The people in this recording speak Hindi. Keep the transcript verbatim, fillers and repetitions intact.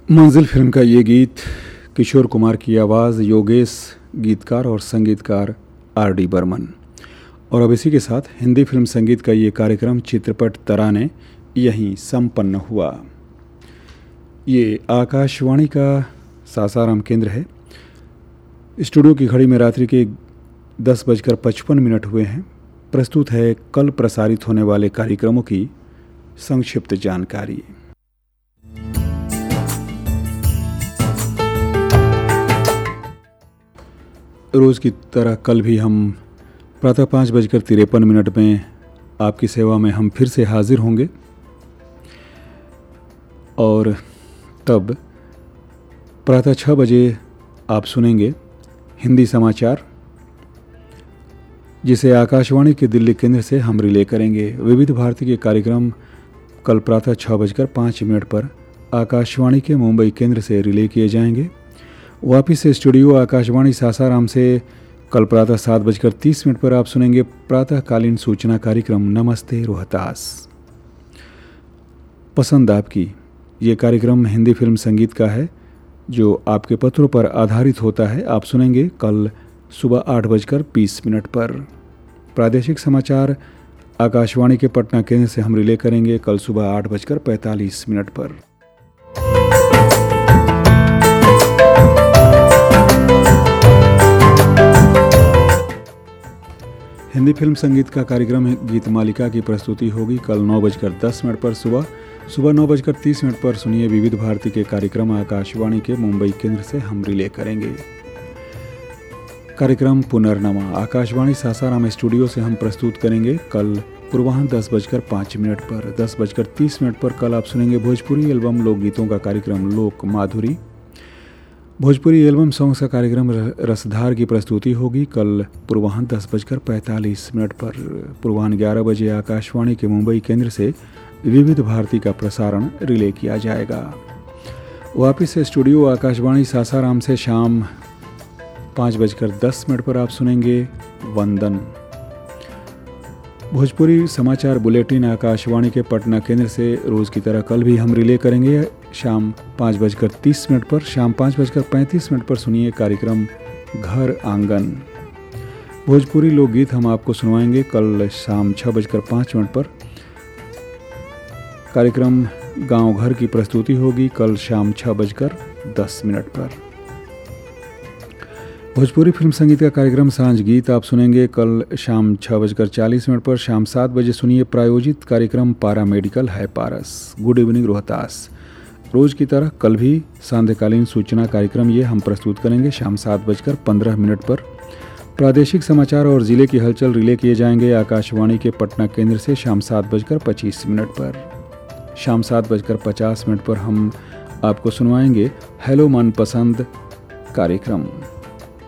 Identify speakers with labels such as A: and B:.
A: मंजिल फिल्म का ये गीत किशोर कुमार की आवाज़, योगेश गीतकार और संगीतकार आर डी बर्मन। और अब इसी के साथ हिंदी फिल्म संगीत का ये कार्यक्रम चित्रपट तराने यहीं संपन्न हुआ। ये आकाशवाणी का सासाराम केंद्र है। स्टूडियो की घड़ी में रात्रि के दस बजकर पचपन मिनट हुए हैं। प्रस्तुत है कल प्रसारित होने वाले कार्यक्रमों की संक्षिप्त जानकारी। रोज़ की तरह कल भी हम प्रातः पाँच बजकर तिरपन मिनट में आपकी सेवा में हम फिर से हाजिर होंगे और तब प्रातः छः बजे आप सुनेंगे हिंदी समाचार, जिसे आकाशवाणी के दिल्ली केंद्र से हम रिले करेंगे। विविध भारती के कार्यक्रम कल प्रातः छः बजकर पाँच मिनट पर आकाशवाणी के मुंबई केंद्र से रिले किए जाएंगे। वापिस से स्टूडियो आकाशवाणी सासाराम से कल प्रातः सात बजकर तीस मिनट पर आप सुनेंगे प्रातःकालीन सूचना कार्यक्रम नमस्ते रोहतास। पसंद आपकी ये कार्यक्रम हिंदी फिल्म संगीत का है जो आपके पत्रों पर आधारित होता है। आप सुनेंगे कल सुबह आठ बजकर बीस मिनट पर। प्रादेशिक समाचार आकाशवाणी के पटना केंद्र से हम रिले करेंगे कल सुबह आठ बजकर पैंतालीस मिनट पर। हिंदी फिल्म संगीत का कार्यक्रम गीत मालिका की प्रस्तुति होगी कल नौ बजकर दस मिनट पर। सुबह सुबह नौ बजकर तीस मिनट पर सुनिए विविध भारती के कार्यक्रम आकाशवाणी के मुंबई केंद्र से हम रिले करेंगे। कार्यक्रम पुनर्नमा आकाशवाणी सासाराम स्टूडियो से हम प्रस्तुत करेंगे कल पूर्वाह्न दस बजकर पाँच मिनट पर। दस बजकर तीस मिनट पर कल आप सुनेंगे भोजपुरी एल्बम लोकगीतों का कार्यक्रम लोक माधुरी। भोजपुरी एल्बम सॉन्ग्स का कार्यक्रम रसधार की प्रस्तुति होगी कल पूर्वाह्न दस बजकर पैंतालीस मिनट पर। पूर्वाह्न ग्यारह बजे आकाशवाणी के मुंबई केंद्र से विविध भारती का प्रसारण रिले किया जाएगा। वापिस से स्टूडियो आकाशवाणी सासाराम से शाम पाँच बजकर दस मिनट पर आप सुनेंगे वंदन। भोजपुरी समाचार बुलेटिन आकाशवाणी के पटना केंद्र से रोज़ की तरह कल भी हम रिले करेंगे शाम पाँच बजकर तीस मिनट पर। शाम पाँच बजकर पैंतीस मिनट पर सुनिए कार्यक्रम घर आंगन। भोजपुरी लोकगीत हम आपको सुनवाएंगे कल शाम छः बजकर पाँच मिनट पर। कार्यक्रम गांव घर की प्रस्तुति होगी कल शाम छः बजकर दस मिनट पर। भोजपुरी फिल्म संगीत का कार्यक्रम सांझ गीत आप सुनेंगे कल शाम छः बजकर चालीस मिनट पर। शाम सात बजे सुनिए प्रायोजित कार्यक्रम पारा मेडिकल है पारस। Good evening Rohtas. रोज़ की तरह कल भी सांध्यकालीन सूचना कार्यक्रम ये हम प्रस्तुत करेंगे शाम सात बजकर पंद्रह मिनट पर। प्रादेशिक समाचार और ज़िले की हलचल रिले किए जाएंगे आकाशवाणी के पटना केंद्र से शाम सात बजकर पच्चीस मिनट पर। शाम सात बजकर पचास मिनट पर हम आपको सुनवाएंगे हेलो मनपसंद कार्यक्रम।